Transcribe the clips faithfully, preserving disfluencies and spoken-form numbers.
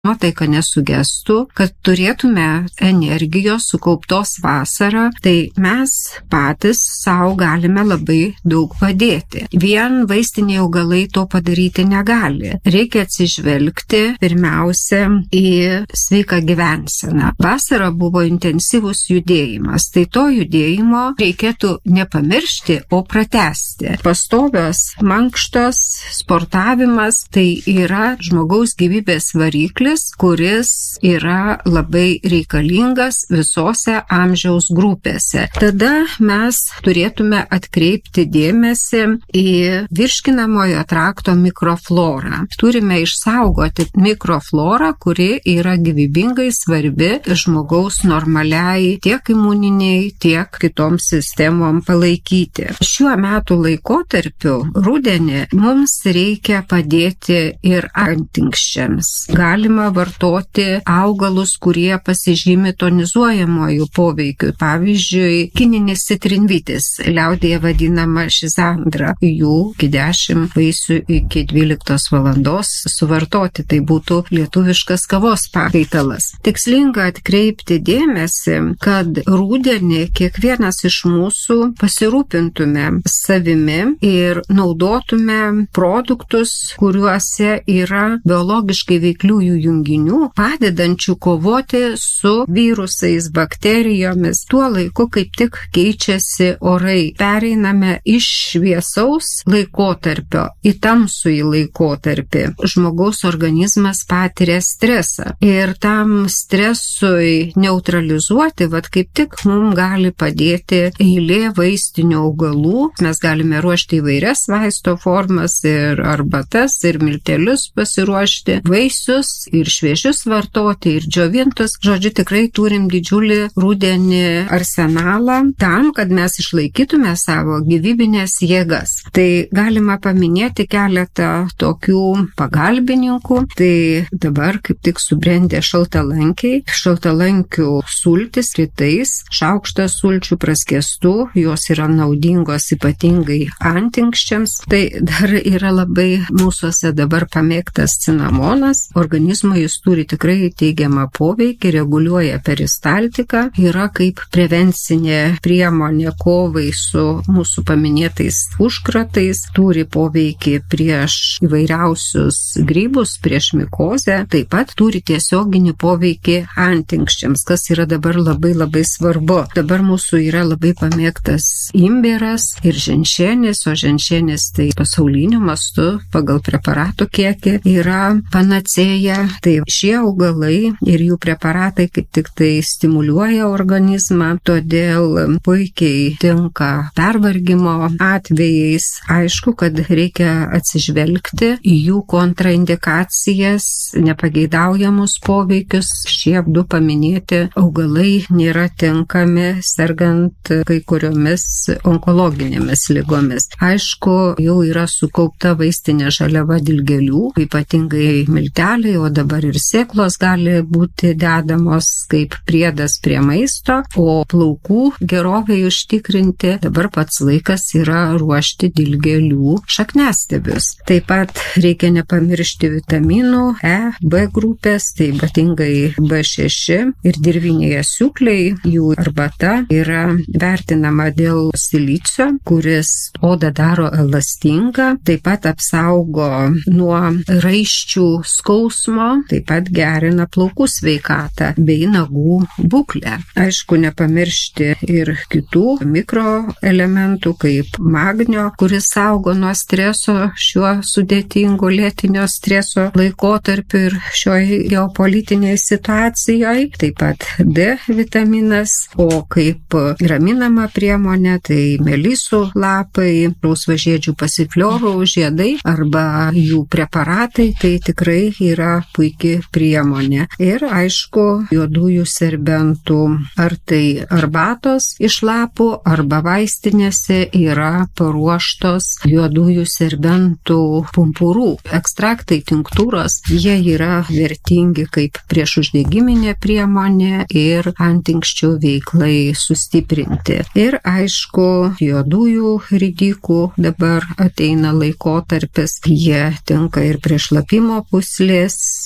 nuotaika nesugestų, kad turėtume energijos sukauptos vasarą, tai mes patys savo galime labai daug padėti. Vien vaistiniai augalai to padaryti negali. Reikia atsižvelgti pirmiausia į sveiką gyvenseną. Vasara buvo intensyvus judėjimas, tai to judėjimo reikėtų nepamiršti, o pratęsti. Pastovios mankštos, sportavimas tai yra žmogaus gyvybės variklis, kuris yra labai reikalingas visose amžiaus grupėse. Tada mes turėtume atkreipti dėmesį į virškinamojo trakto mikroflorą. Turime išsaugoti mikroflorą, kuri yra gyvybingai svarbi žmogaus normaliai tiek imuniniai, tiek kitoms sistemom palaikyti. Šiuo metų laikotarpiu, rudenį, mums reikia padėti ir antinkščiams. Galima vartoti augalus, kurie pasižymi tonizuojamojų poveikių. Pavyzdžiui, kininis citrinvytis, liaudėje vadinama šizandra. Jų iki dešimt vaisių iki dvyliktos valandos suvartoti. Tai būtų lietuviškas kavos pakaitalas. Tikslinga atkreipti dėmesį, kad rudenį kiekvienas iš mūsų pasirūpintume savimi ir naudotume produktus, kuriuose yra biologiškai veikliųjų junginių, padedančių kovoti su virusais, bakterijomis. Tuo laiku kaip tik keičiasi orai. Pereiname iš šviesaus laikotarpio į tamsųjį laikotarpį. Žmogaus organizmas patiria stresą. Ir tam stresui neutralizuoti, vat kaip tik mums gali padėti eilė vaistinių augalų. Mes galime ruošti įvairias vaisto formas ir arbatas, ir miltelius pasiruošti, vaisius ir šviežius vartoti, ir džiovintus. Žodžiu, tikrai turim didžiulį rudenį arsenalą tam, kad mes išlaikytume savo gyvybinės jėgas. Tai galima paminėti keletą tokių pagalbininkų. Tai dabar kaip tik subrendė šaltalankiai, šaltalankių sultis rytais, šaukštas sulčių praskėstų, jos yra naudingos ypatingai antinkščiams. Tai dar yra labai mūsuose dabar pamėgtas cinamonas. Organizmui jis turi tikrai teigiamą poveikį, reguliuoja peristaltiką, yra kaip prevencinė priemonė kovai su mūsų paminėtais užkratais, turi poveikį prieš įvairiausius grybus, prieš mikozę, taip pat turi tiesioginį poveikį antinkščiams, kas yra dabar labai labai svarbu. Dabar mūsų yra labai pamėgtas imbieras ir ženšenis, o ženšenis tai pasauliniu mastu pagal preparatų kiekį yra panacėja. Tai šie augalai ir jų preparatai kaip tik tai stimuliuoja organizmą, todėl puikiai tinka pervargimo atvejais. Aišku, kad reikia atsižvelgti į jų kontraindikacijas, nepageidaujamus poveikius. Šie du paminėti augalai nėra tinkami sergant kai kuriomis onkologinėmis ligomis. Aišku, jau yra sukaupta vaistinė žaliava dilgėlių, ypatingai milteliai, o dabar ir sėklos gali būti dedamos kaip priedas prie maisto, o plaukų gerovei užtikrinti dabar pats laikas yra ruošti dilgėlių šakniastiebius. Taip pat reikia nepamiršti vitaminų E, B grupės, tai ypatingai B šeši ir dirviniai asiūkliai, jų arbata yra vertinama dėl silicio, kuris odą daro elastingą, taip pat apsaugo nuo raiščių skausmo, taip pat gerina plaukų sveikatą bei nagų būklę. Aišku, nepamiršti ir kitų mikroelementų kaip magnio, kuris saugo nuo streso šiuo sudėtingu lėtinio streso laikotarpiu ir šioje geopolitinėje situacijoje. Taip pat D vitaminas, o kaip raminama priemonė, tai melisų lapai, rausvažiedžių pasifliorų žiedai arba jų preparatai, tai tikrai yra puikia priemonė. Ir aišku, juodųjų serbentų, ar tai arbatos iš lapų, arba vaistinėse yra paruoštos juodųjų serbentų pumpurų. Ekstraktai, tinktūros, jie yra vertingi kaip priešuždegiminė priemonė ir antinkščių veiklai sustiprinti. Ir aišku, juodųjų ridikų dabar ateina laikotarpis, jie tinka ir prie šlapimo pūslės,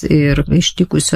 ir ištikusios